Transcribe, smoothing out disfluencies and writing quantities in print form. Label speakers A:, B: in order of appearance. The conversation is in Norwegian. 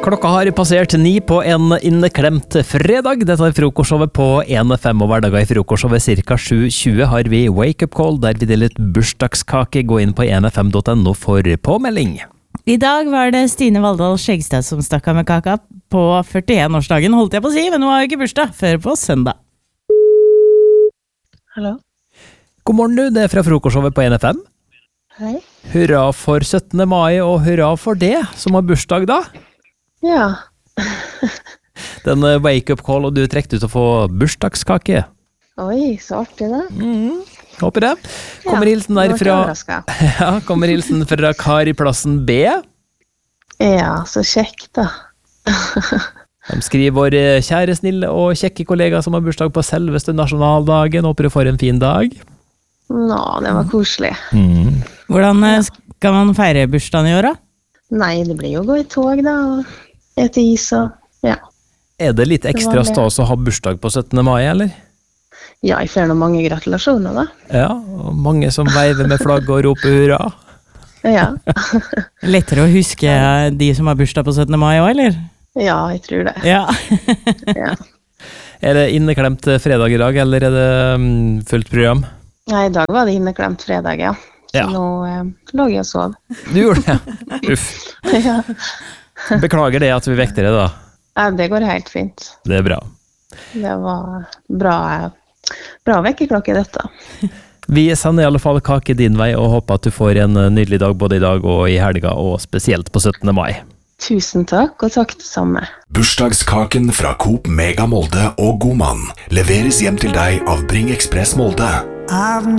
A: Klokka har passert 9 på en inneklemt fredag. Dette frokostshowet på 1FM, og hverdager i frokostshowet cirka 7:20 har vi Wake Up Call, der vi deler ut bursdagskake. Gå inn på 1fm.no for påmelding.
B: I dag var det Stine Valldal Skjegstad som stakk av med kaka på 41-årsdagen, holdt jeg på å si, men hun har jo ikke bursdag før på søndag.
C: Hallo?
A: God morgen du, det er fra frokostshowet på 1FM.
C: Hei.
A: Hurra for 17. mai, og hurra for det som har bursdag da.
C: Ja.
A: Den Wake Up Call, og du trekte ut å få bursdagskake.
C: Oi, så artig det.
A: Håper det. Kommer hilsen der fra... Ja, kommer hilsen fra Kari Plassen B.
C: Ja, så kjekt da.
A: De skriver vår kjære, snille og kjekke kollega som har bursdag på selveste nasjonaldagen. Håper du får en fin dag.
C: Nå, det var koselig.
B: Hvordan skal man feire bursdagen i år da?
C: Nei, det blir jo å gå i tog da, og ete is og, ja.
A: Er det litt ekstra stas å ha bursdag på 17. mai, eller?
C: Ja, jeg får noen mange gratulasjoner da.
A: Ja, og mange som veiver med flagg og roper hurra.
C: Ja.
B: Lettere å huske de som har bursdag på 17. mai også, eller?
C: Ja, jeg tror det.
B: Ja.
C: Ja.
A: Er det inneklemt fredag i dag, eller er det fullt program?
C: Nei, i dag var det inneklemt fredag, ja. Så
A: Ja.
C: nå lå jeg og sov.
A: Du gjorde det? Uff.
C: Ja.
A: Beklager det at vi vekter det da.
C: Ja, det går helt fint.
A: Det er bra.
C: Det var bra vekkerklokke dette.
A: Vi sender i alle fall kake din vei, og håper at du får en nydelig dag både i dag og i helga, og spesielt på 17. mai.
C: Tusen takk, og takk det samme.
D: Bursdagskaken fra Coop Mega Molde og Godmann leveres hjem til deg av Bring Express Molde.